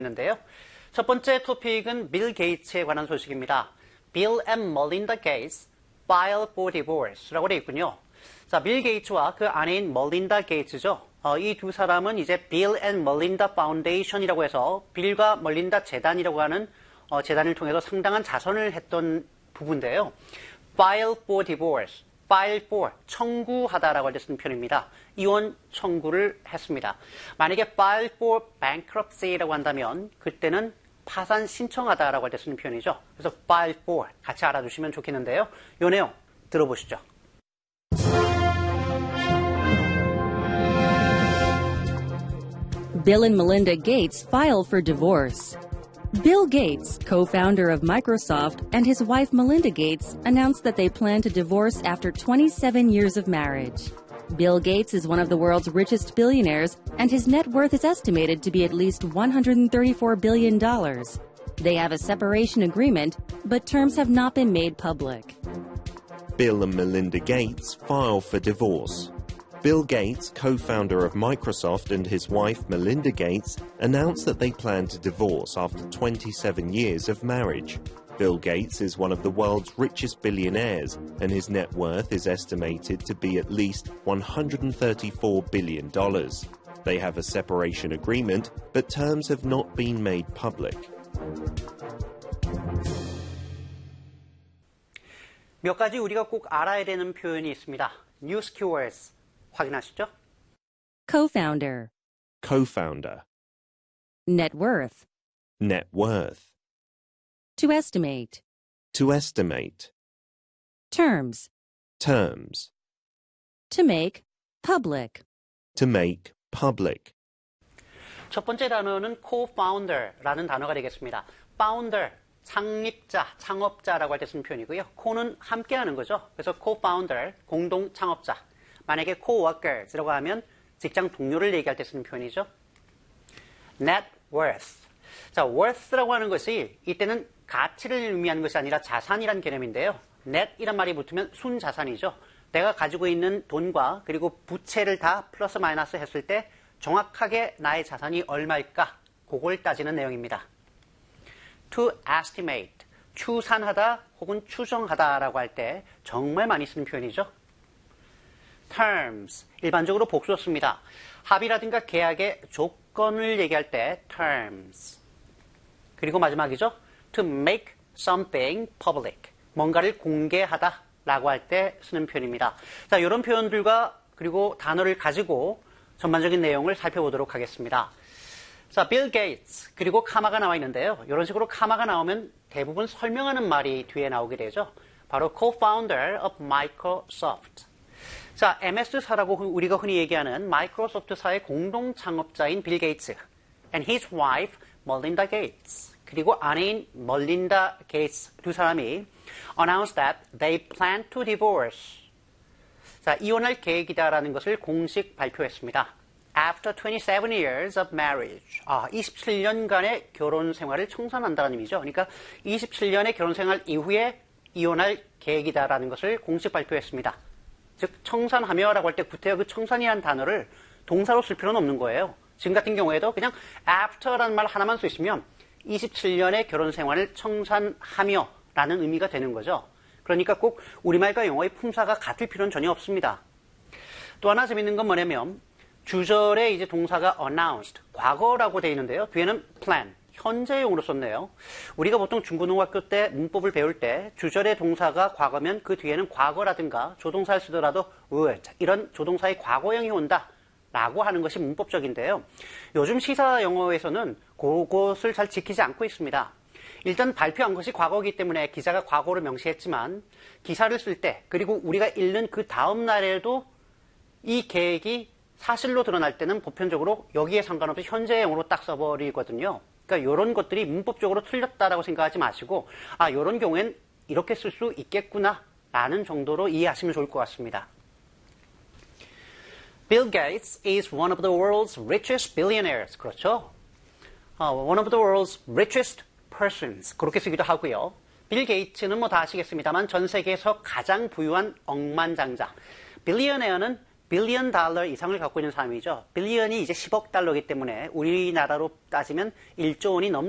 있는데요. 첫 번째 토픽은 빌 게이츠에 관한 소식입니다. Bill and Melinda Gates file for divorce라고 되어 있군요. 자, 빌 게이츠와 그 아내인 멀린다 게이츠죠. 이 두 사람은 이제 Bill and Melinda Foundation이라고 해서 빌과 멀린다 재단이라고 하는 재단을 통해서 상당한 자선을 했던 부부인데요. File for divorce, file for, 청구하다라고 할 때 쓰는 표현입니다. 이혼 청구를 했습니다. 만약에 file for bankruptcy라고 한다면 그때는 파산 신청하다라고 할 때 쓰는 표현이죠. 그래서 file for 같이 알아두시면 좋겠는데요. 이 내용 들어보시죠. Bill and Melinda Gates file for divorce. Bill Gates, co-founder of Microsoft, and his wife Melinda Gates announced that they plan to divorce after 27 years of marriage. Bill Gates is one of the world's richest billionaires, and his net worth is estimated to be at least $134 billion. They have a separation agreement, but terms have not been made public. Bill and Melinda Gates file for divorce. Bill Gates, co-founder of Microsoft, and his wife Melinda Gates announced that they plan to divorce after 27 years of marriage. Bill Gates is one of the world's richest billionaires, and his net worth is estimated to be at least $134 billion. They have a separation agreement, but terms have not been made public. 몇 가지 우리가 꼭 알아야 되는 표현이 있습니다. News keywords 확인하시죠? Co-founder, Co-founder, net worth, net worth, to estimate, to estimate, terms, terms, to make public. to make public. 첫 번째 단어는 co-founder라는 단어가 되겠습니다. founder, 창립자, 창업자라고 할 때 쓰는 표현이고요. co는 함께하는 거죠. 그래서 co-founder, 공동 창업자. 만약에 co-workers라고 하면 직장 동료를 얘기할 때 쓰는 표현이죠. net worth. 자, worth라고 하는 것이 이때는 가치를 의미하는 것이 아니라 자산이란 개념인데요. net이란 말이 붙으면 순자산이죠. 내가 가지고 있는 돈과 그리고 부채를 다 플러스 마이너스 했을 때 정확하게 나의 자산이 얼마일까? 그걸 따지는 내용입니다. to estimate, 추산하다 혹은 추정하다라고 할 때 정말 많이 쓰는 표현이죠. terms, 일반적으로 복수 씁니다. 합의라든가 계약의 조건을 얘기할 때 terms. 그리고 마지막이죠. to make something public, 뭔가를 공개하다라고 할 때 쓰는 표현입니다. 자, 이런 표현들과 그리고 단어를 가지고 전반적인 내용을 살펴보도록 하겠습니다. 자, 빌 게이츠, 그리고 카마가 나와 있는데요. 이런 식으로 카마가 나오면 대부분 설명하는 말이 뒤에 나오게 되죠. 바로 co-founder of Microsoft. 자, MS사라고 우리가 흔히 얘기하는 마이크로소프트사의 공동 창업자인 빌 게이츠 and his wife Melinda Gates, 그리고 아내인 멀린다 게이츠 두 사람이 announced that they plan to divorce. 자, 이혼할 계획이다라는 것을 공식 발표했습니다. After 27 years of marriage. 27년간의 결혼 생활을 청산한다는 의미죠. 그러니까 27년의 결혼 생활 이후에 이혼할 계획이다라는 것을 공식 발표했습니다. 즉, 청산하며라고 할 때 구태여 그 청산이라는 단어를 동사로 쓸 필요는 없는 거예요. 지금 같은 경우에도 그냥 after라는 말 하나만 쓰시면 27년의 결혼 생활을 청산하며라는 의미가 되는 거죠. 그러니까 꼭 우리말과 영어의 품사가 같을 필요는 전혀 없습니다. 또 하나 재밌는 건 뭐냐면 주절에 이제 동사가 announced, 과거라고 되어 있는데요. 뒤에는 plan, 현재용으로 썼네요. 우리가 보통 중고등학교 때 문법을 배울 때 주절의 동사가 과거면 그 뒤에는 과거라든가 조동사를 쓰더라도 would, 이런 조동사의 과거형이 온다 라고 하는 것이 문법적인데요. 요즘 시사 영어에서는 그것을 잘 지키지 않고 있습니다. 일단 발표한 것이 과거이기 때문에 기자가 과거로 명시했지만 기사를 쓸 때 그리고 우리가 읽는 그 다음 날에도 이 계획이 사실로 드러날 때는 보편적으로 여기에 상관없이 현재형으로 딱 써버리거든요. 그러니까 이런 것들이 문법적으로 틀렸다라고 생각하지 마시고 이런 경우엔 이렇게 쓸 수 있겠구나 라는 정도로 이해하시면 좋을 것 같습니다. Bill Gates is one of the world's richest billionaires. 그렇죠? One of the world's richest persons. 그렇게 쓰기도 하고요. 빌 게이츠는 다 아시겠습니다만 전 세계에서 가장 부유한 억만장자. 빌리어네어는 빌리언 달러 이상을 갖고 있는 사람이죠. 빌리언이 이제 10억 달러이기 때문에 우리나라로 따지면 1조 원이